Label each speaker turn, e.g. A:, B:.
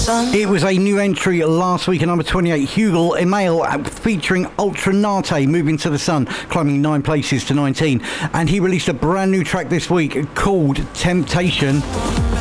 A: It was a new entry last week at number 28, Hugel Email, featuring Ultranate, Moving to the Sun, climbing 9 places to 19. And he released a brand new track this week called Temptation.